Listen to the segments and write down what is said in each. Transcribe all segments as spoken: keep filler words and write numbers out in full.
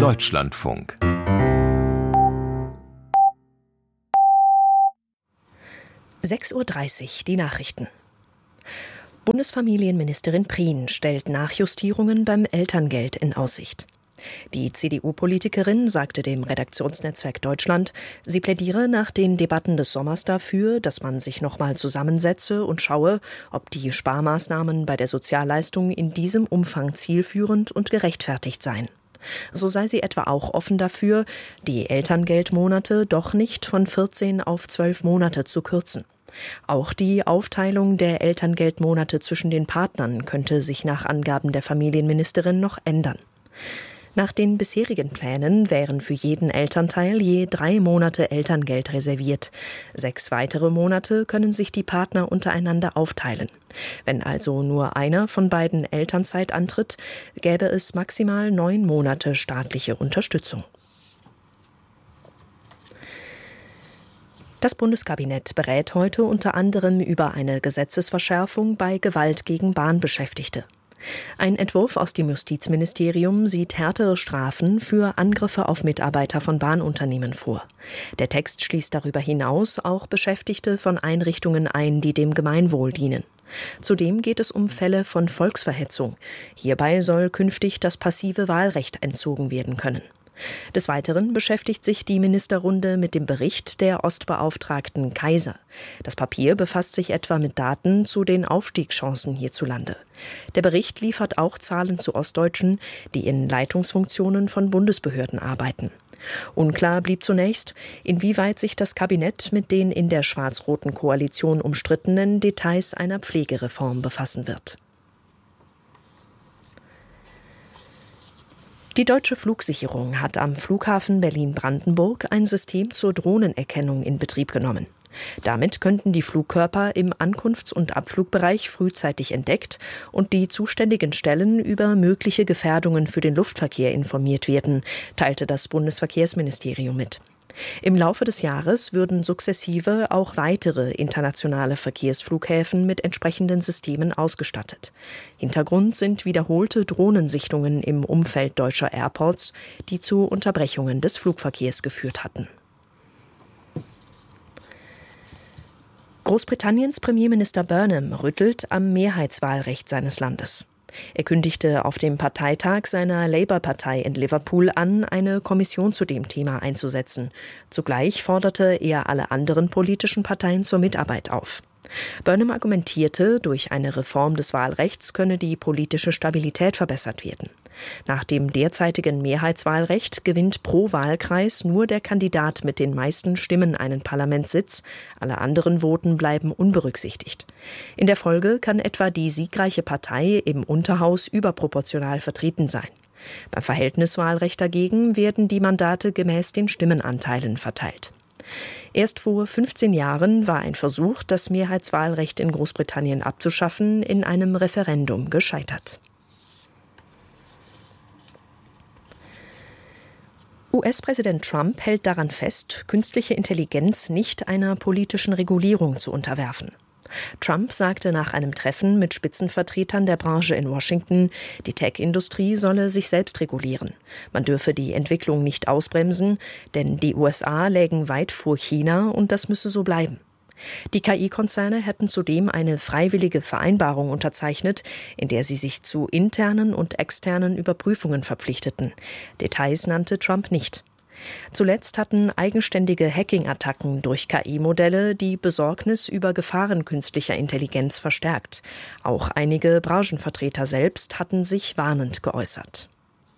Deutschlandfunk. sechs Uhr dreißig, die Nachrichten. Bundesfamilienministerin Prien stellt Nachjustierungen beim Elterngeld in Aussicht. Die C D U-Politikerin sagte dem Redaktionsnetzwerk Deutschland, sie plädiere nach den Debatten des Sommers dafür, dass man sich nochmal zusammensetze und schaue, ob die Sparmaßnahmen bei der Sozialleistung in diesem Umfang zielführend und gerechtfertigt seien. So sei sie etwa auch offen dafür, die Elterngeldmonate doch nicht von vierzehn auf zwölf Monate zu kürzen. Auch die Aufteilung der Elterngeldmonate zwischen den Partnern könnte sich nach Angaben der Familienministerin noch ändern. Nach den bisherigen Plänen wären für jeden Elternteil je drei Monate Elterngeld reserviert. Sechs weitere Monate können sich die Partner untereinander aufteilen. Wenn also nur einer von beiden Elternzeit antritt, gäbe es maximal neun Monate staatliche Unterstützung. Das Bundeskabinett berät heute unter anderem über eine Gesetzesverschärfung bei Gewalt gegen Bahnbeschäftigte. Ein Entwurf aus dem Justizministerium sieht härtere Strafen für Angriffe auf Mitarbeiter von Bahnunternehmen vor. Der Text schließt darüber hinaus auch Beschäftigte von Einrichtungen ein, die dem Gemeinwohl dienen. Zudem geht es um Fälle von Volksverhetzung. Hierbei soll künftig das passive Wahlrecht entzogen werden können. Des Weiteren beschäftigt sich die Ministerrunde mit dem Bericht der Ostbeauftragten Kaiser. Das Papier befasst sich etwa mit Daten zu den Aufstiegschancen hierzulande. Der Bericht liefert auch Zahlen zu Ostdeutschen, die in Leitungsfunktionen von Bundesbehörden arbeiten. Unklar blieb zunächst, inwieweit sich das Kabinett mit den in der schwarz-roten Koalition umstrittenen Details einer Pflegereform befassen wird. Die Deutsche Flugsicherung hat am Flughafen Berlin-Brandenburg ein System zur Drohnenerkennung in Betrieb genommen. Damit könnten die Flugkörper im Ankunfts- und Abflugbereich frühzeitig entdeckt und die zuständigen Stellen über mögliche Gefährdungen für den Luftverkehr informiert werden, teilte das Bundesverkehrsministerium mit. Im Laufe des Jahres würden sukzessive auch weitere internationale Verkehrsflughäfen mit entsprechenden Systemen ausgestattet. Hintergrund sind wiederholte Drohnensichtungen im Umfeld deutscher Airports, die zu Unterbrechungen des Flugverkehrs geführt hatten. Großbritanniens Premierminister Burnham rüttelt am Mehrheitswahlrecht seines Landes. Er kündigte auf dem Parteitag seiner Labour-Partei in Liverpool an, eine Kommission zu dem Thema einzusetzen. Zugleich forderte er alle anderen politischen Parteien zur Mitarbeit auf. Burnham argumentierte, durch eine Reform des Wahlrechts könne die politische Stabilität verbessert werden. Nach dem derzeitigen Mehrheitswahlrecht gewinnt pro Wahlkreis nur der Kandidat mit den meisten Stimmen einen Parlamentssitz, alle anderen Voten bleiben unberücksichtigt. In der Folge kann etwa die siegreiche Partei im Unterhaus überproportional vertreten sein. Beim Verhältniswahlrecht dagegen werden die Mandate gemäß den Stimmenanteilen verteilt. Erst vor fünfzehn Jahren war ein Versuch, das Mehrheitswahlrecht in Großbritannien abzuschaffen, in einem Referendum gescheitert. U S-Präsident Trump hält daran fest, künstliche Intelligenz nicht einer politischen Regulierung zu unterwerfen. Trump sagte nach einem Treffen mit Spitzenvertretern der Branche in Washington, die Tech-Industrie solle sich selbst regulieren. Man dürfe die Entwicklung nicht ausbremsen, denn die U S A lägen weit vor China und das müsse so bleiben. Die K I-Konzerne hätten zudem eine freiwillige Vereinbarung unterzeichnet, in der sie sich zu internen und externen Überprüfungen verpflichteten. Details nannte Trump nicht. Zuletzt hatten eigenständige Hacking-Attacken durch K I-Modelle die Besorgnis über Gefahren künstlicher Intelligenz verstärkt. Auch einige Branchenvertreter selbst hatten sich warnend geäußert.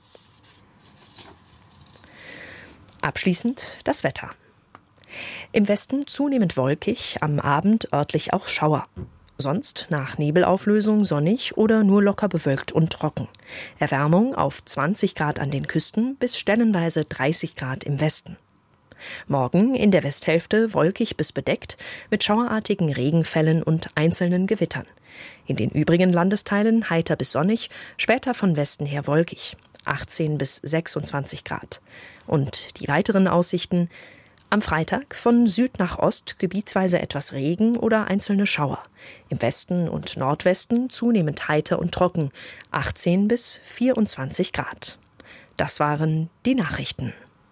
Abschließend das Wetter. Im Westen zunehmend wolkig, am Abend örtlich auch Schauer. Sonst nach Nebelauflösung sonnig oder nur locker bewölkt und trocken. Erwärmung auf zwanzig Grad an den Küsten bis stellenweise dreißig Grad im Westen. Morgen in der Westhälfte wolkig bis bedeckt mit schauerartigen Regenfällen und einzelnen Gewittern. In den übrigen Landesteilen heiter bis sonnig, später von Westen her wolkig. achtzehn bis sechsundzwanzig Grad. Und die weiteren Aussichten: am Freitag von Süd nach Ost gebietsweise etwas Regen oder einzelne Schauer. Im Westen und Nordwesten zunehmend heiter und trocken, achtzehn bis vierundzwanzig Grad. Das waren die Nachrichten.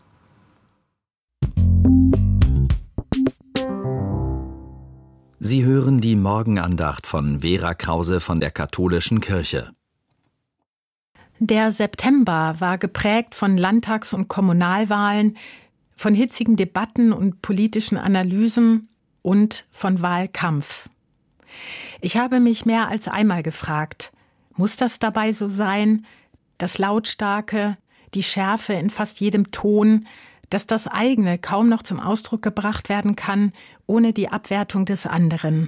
Sie hören die Morgenandacht von Vera Krause von der Katholischen Kirche. Der September war geprägt von Landtags- und Kommunalwahlen, von hitzigen Debatten und politischen Analysen und von Wahlkampf. Ich habe mich mehr als einmal gefragt, muss das dabei so sein, das Lautstarke, die Schärfe in fast jedem Ton, dass das eigene kaum noch zum Ausdruck gebracht werden kann, ohne die Abwertung des anderen.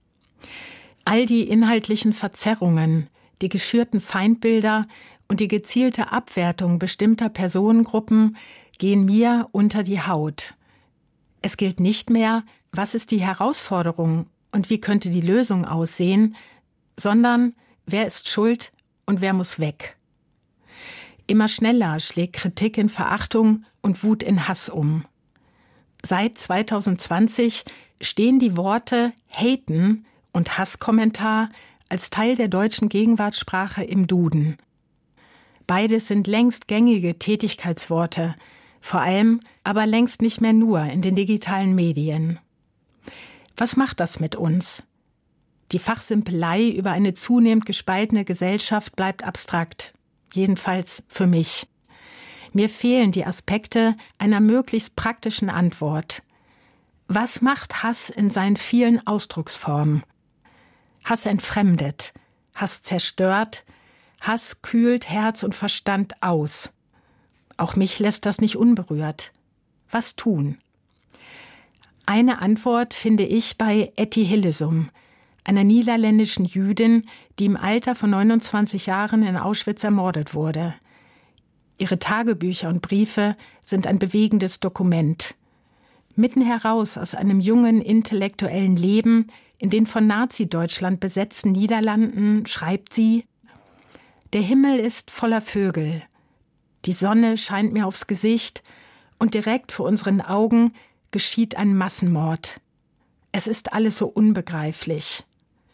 All die inhaltlichen Verzerrungen, die geschürten Feindbilder und die gezielte Abwertung bestimmter Personengruppen gehen mir unter die Haut. Es gilt nicht mehr, was ist die Herausforderung und wie könnte die Lösung aussehen, sondern wer ist schuld und wer muss weg. Immer schneller schlägt Kritik in Verachtung und Wut in Hass um. Seit zwanzig zwanzig stehen die Worte haten und Hasskommentar als Teil der deutschen Gegenwartssprache im Duden. Beides sind längst gängige Tätigkeitsworte, vor allem aber längst nicht mehr nur in den digitalen Medien. Was macht das mit uns? Die Fachsimpelei über eine zunehmend gespaltene Gesellschaft bleibt abstrakt, jedenfalls für mich. Mir fehlen die Aspekte einer möglichst praktischen Antwort. Was macht Hass in seinen vielen Ausdrucksformen? Hass entfremdet, Hass zerstört, Hass kühlt Herz und Verstand aus. Auch mich lässt das nicht unberührt. Was tun? Eine Antwort finde ich bei Etty Hillesum, einer niederländischen Jüdin, die im Alter von neunundzwanzig Jahren in Auschwitz ermordet wurde. Ihre Tagebücher und Briefe sind ein bewegendes Dokument. Mitten heraus aus einem jungen, intellektuellen Leben in den von Nazi-Deutschland besetzten Niederlanden schreibt sie: Der Himmel ist voller Vögel. Die Sonne scheint mir aufs Gesicht und direkt vor unseren Augen geschieht ein Massenmord. Es ist alles so unbegreiflich.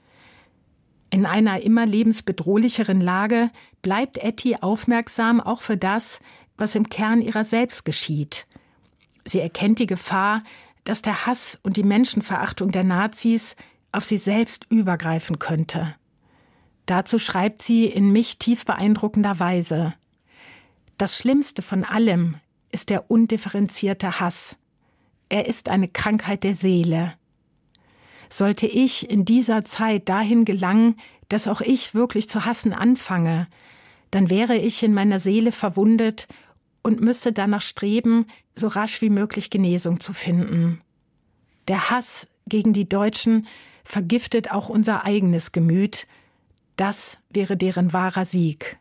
In einer immer lebensbedrohlicheren Lage bleibt Etty aufmerksam auch für das, was im Kern ihrer selbst geschieht. Sie erkennt die Gefahr, dass der Hass und die Menschenverachtung der Nazis auf sie selbst übergreifen könnte. Dazu schreibt sie in mich tief beeindruckender Weise: Das Schlimmste von allem ist der undifferenzierte Hass. Er ist eine Krankheit der Seele. Sollte ich in dieser Zeit dahin gelangen, dass auch ich wirklich zu hassen anfange, dann wäre ich in meiner Seele verwundet und müsste danach streben, so rasch wie möglich Genesung zu finden. Der Hass gegen die Deutschen vergiftet auch unser eigenes Gemüt. Das wäre deren wahrer Sieg.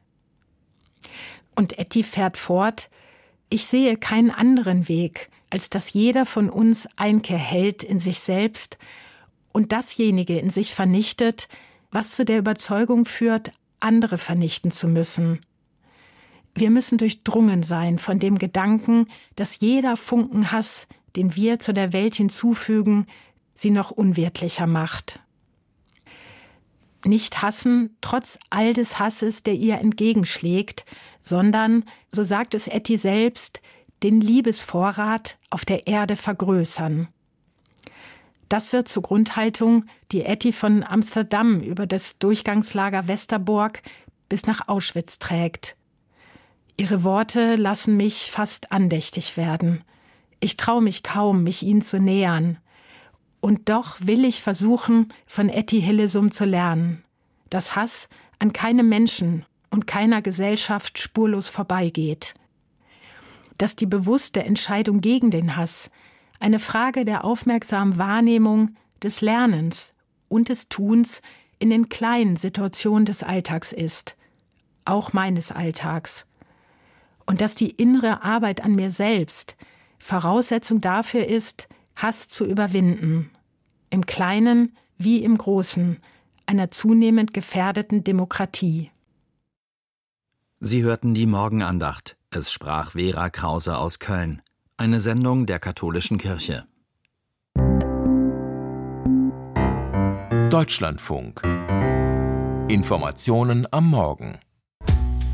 Und Etty fährt fort: Ich sehe keinen anderen Weg, als dass jeder von uns Einkehr hält in sich selbst und dasjenige in sich vernichtet, was zu der Überzeugung führt, andere vernichten zu müssen. Wir müssen durchdrungen sein von dem Gedanken, dass jeder Funken Hass, den wir zu der Welt hinzufügen, sie noch unwirtlicher macht. Nicht hassen, trotz all des Hasses, der ihr entgegenschlägt, sondern, so sagt es Etty selbst, den Liebesvorrat auf der Erde vergrößern. Das wird zur Grundhaltung, die Etty von Amsterdam über das Durchgangslager Westerbork bis nach Auschwitz trägt. Ihre Worte lassen mich fast andächtig werden. Ich traue mich kaum, mich ihnen zu nähern. Und doch will ich versuchen, von Etty Hillesum zu lernen, dass Hass an keinem Menschen und keiner Gesellschaft spurlos vorbeigeht. Dass die bewusste Entscheidung gegen den Hass eine Frage der aufmerksamen Wahrnehmung, des Lernens und des Tuns in den kleinen Situationen des Alltags ist, auch meines Alltags. Und dass die innere Arbeit an mir selbst Voraussetzung dafür ist, Hass zu überwinden, im Kleinen wie im Großen, einer zunehmend gefährdeten Demokratie. Sie hörten die Morgenandacht. Es sprach Vera Krause aus Köln. Eine Sendung der Katholischen Kirche. Deutschlandfunk. Informationen am Morgen.